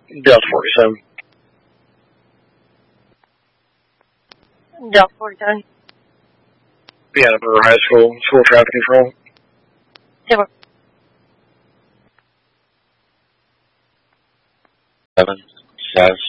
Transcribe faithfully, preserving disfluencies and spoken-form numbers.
Delta forty-seven. Delta forty-seven. Piano High School, school traffic control. Zero. Seven, says.